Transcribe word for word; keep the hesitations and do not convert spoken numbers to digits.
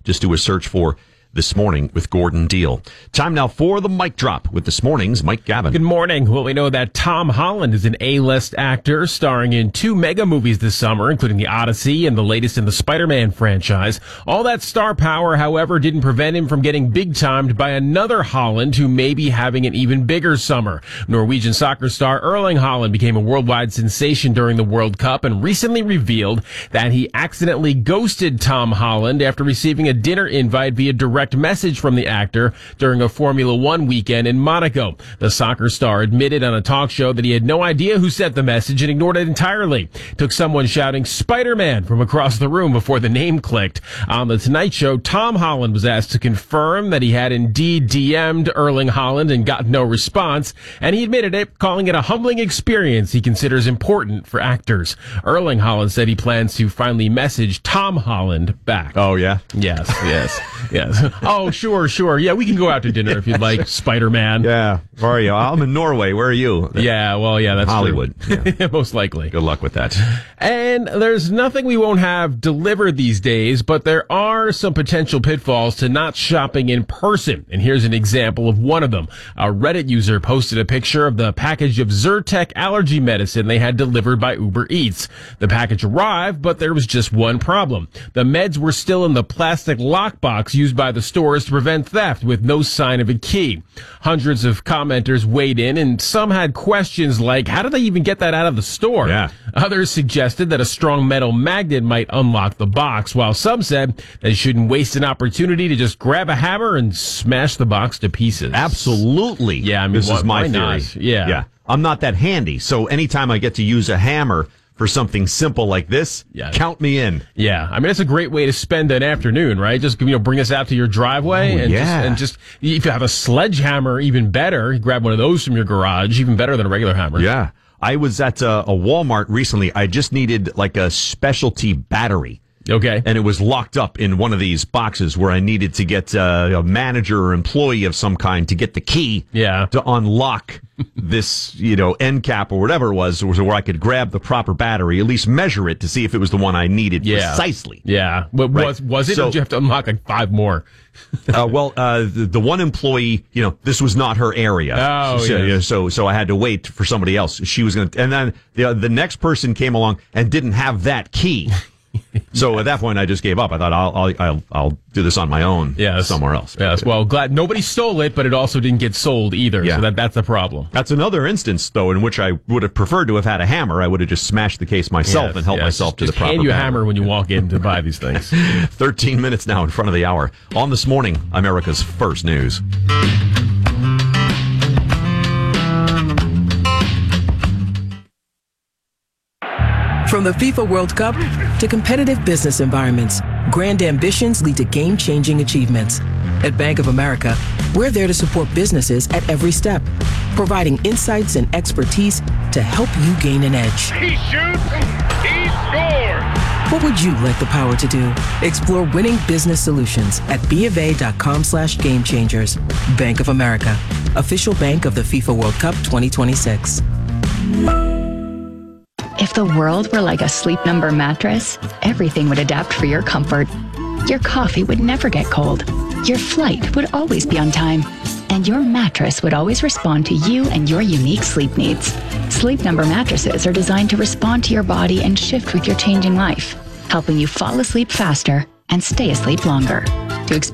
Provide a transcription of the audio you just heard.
Just do a search for This Morning with Gordon Deal. Time now for the mic drop with This Morning's Mike Gavin. Good morning. Well, we know that Tom Holland is an A-list actor starring in two mega movies this summer, including The Odyssey and the latest in the Spider-Man franchise. All that star power, however, didn't prevent him from getting big-timed by another Holland who may be having an even bigger summer. Norwegian soccer star Erling Haaland became a worldwide sensation during the World Cup and recently revealed that he accidentally ghosted Tom Holland after receiving a dinner invite via direct message from the actor during a Formula One weekend in Monaco. The soccer star admitted on a talk show that he had no idea who sent the message and ignored it entirely. It took someone shouting Spider-Man from across the room before the name clicked. On The Tonight Show, Tom Holland was asked to confirm that he had indeed D M'd Erling Haaland and got no response, and he admitted it, calling it a humbling experience he considers important for actors. Erling Haaland said he plans to finally message Tom Holland back. Oh, yeah? Yes, yes, yes. Oh, sure, sure. Yeah, we can go out to dinner if you'd like, Spider-Man. Yeah. Where are you? I'm in Norway. Where are you? Yeah, well, yeah, that's Hollywood. Yeah. Most likely. Good luck with that. And there's nothing we won't have delivered these days, but there are some potential pitfalls to not shopping in person. And here's an example of one of them. A Reddit user posted a picture of the package of Zyrtec allergy medicine they had delivered by Uber Eats. The package arrived, but there was just one problem. The meds were still in the plastic lockbox used by the stores to prevent theft with no sign of a key. Hundreds of commenters weighed in, and some had questions like, how did they even get that out of the store? Yeah. Others suggested that a strong metal magnet might unlock the box, while some said they shouldn't waste an opportunity to just grab a hammer and smash the box to pieces. Absolutely. Yeah, I mean, this why, is my why theory. not? Yeah. Yeah. I'm not that handy, so anytime I get to use a hammer for something simple like this, Yeah. count me in. Yeah, I mean, it's a great way to spend an afternoon, right? Just, you know, bring us out to your driveway Oh, and, yeah. just, and just, if you have a sledgehammer, even better. You grab one of those from your garage, even better than a regular hammer. Yeah. I was at a, a Walmart recently. I just needed like a specialty battery. Okay. And it was locked up in one of these boxes where I needed to get uh, a manager or employee of some kind to get the key Yeah. to unlock this, you know, end cap or whatever it was, where I could grab the proper battery, at least measure it to see if it was the one I needed Yeah. precisely. Yeah. But Right. was, was it, So- or did you have to unlock like five more? uh, well, uh, the, the one employee, you know, this was not her area. Oh, so, yeah. yeah, so, so I had to wait for somebody else. She was going to, and then the, the next person came along and didn't have that key. So at that point, I just gave up. I thought I'll I'll I'll, I'll do this on my own Yes. somewhere else. Yes. Well, glad nobody stole it, but it also didn't get sold either. Yeah. So that, that's the problem. That's another instance, though, in which I would have preferred to have had a hammer. I would have just smashed the case myself Yes, and helped yes. myself to Just the proper hand you a battery. hammer when you walk in to buy these things. Thirteen minutes now in front of the hour. On This Morning, America's First News. From the FIFA World Cup to competitive business environments, grand ambitions lead to game-changing achievements. At Bank of America, we're there to support businesses at every step, providing insights and expertise to help you gain an edge. He shoots, he scores! What would you like the power to do? Explore winning business solutions at BofA.com slash game changers. Bank of America, official bank of the FIFA World Cup twenty twenty-six. If the world were like a Sleep Number mattress, everything would adapt for your comfort. Your coffee would never get cold. Your flight would always be on time. And your mattress would always respond to you and your unique sleep needs. Sleep Number mattresses are designed to respond to your body and shift with your changing life, helping you fall asleep faster and stay asleep longer. To experience